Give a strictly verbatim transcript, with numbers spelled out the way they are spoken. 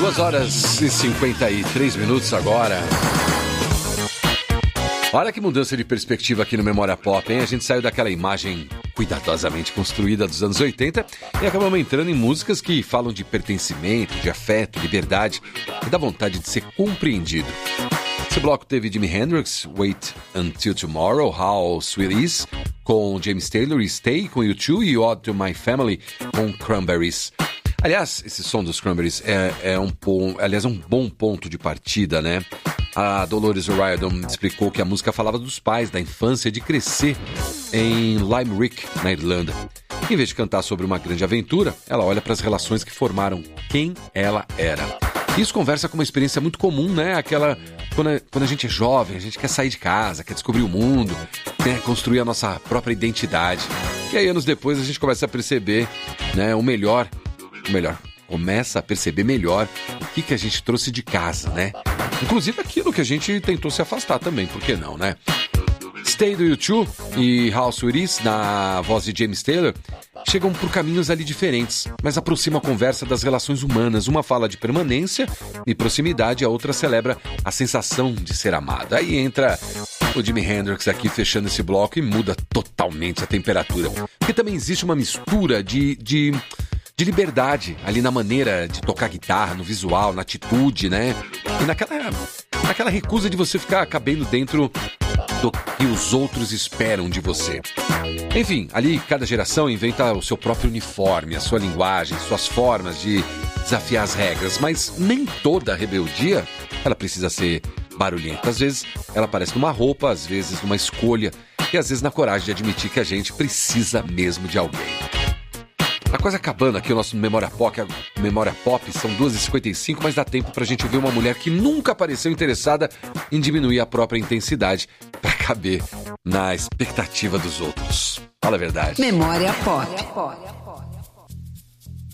duas horas e cinquenta e três minutos agora. Olha que mudança de perspectiva aqui no Memória Pop, hein? A gente saiu daquela imagem cuidadosamente construída dos anos oitenta e acabamos entrando em músicas que falam de pertencimento, de afeto, liberdade e da vontade de ser compreendido. Esse bloco teve Jimi Hendrix, Wait Until Tomorrow, How Sweet Is, com James Taylor, Stay, com U dois e Odd to My Family, com Cranberries. Aliás, esse som dos Cranberries é, é, um, aliás, é um bom ponto de partida, né? A Dolores O'Riordan explicou que a música falava dos pais, da infância, de crescer em Limerick, na Irlanda. Em vez de cantar sobre uma grande aventura, ela olha para as relações que formaram quem ela era. Isso conversa com uma experiência muito comum, né? Aquela, quando a, quando a gente é jovem, a gente quer sair de casa, quer descobrir o mundo, né? Construir a nossa própria identidade. E aí, anos depois, a gente começa a perceber, né, o melhor, o melhor, começa a perceber melhor o que, que a gente trouxe de casa, né? Inclusive aquilo que a gente tentou se afastar também, por que não, né? Stay do U dois e How Sweet Is, na voz de James Taylor, chegam por caminhos ali diferentes, mas aproximam a conversa das relações humanas. Uma fala de permanência e proximidade, a outra celebra a sensação de ser amado. Aí entra o Jimi Hendrix aqui fechando esse bloco e muda totalmente a temperatura. Porque também existe uma mistura de... de... de liberdade ali na maneira de tocar guitarra, no visual, na atitude, né? E naquela, naquela recusa de você ficar cabendo dentro do que os outros esperam de você. Enfim, ali cada geração inventa o seu próprio uniforme, a sua linguagem, suas formas de desafiar as regras, mas nem toda rebeldia ela precisa ser barulhenta. Às vezes ela aparece numa roupa, às vezes numa escolha e às vezes na coragem de admitir que a gente precisa mesmo de alguém. Tá quase acabando aqui o nosso Memória Pop, Memória Pop, são duas e cinquenta e cinco, mas dá tempo pra gente ouvir uma mulher que nunca pareceu interessada em diminuir a própria intensidade pra caber na expectativa dos outros. Fala a verdade. Memória Pop.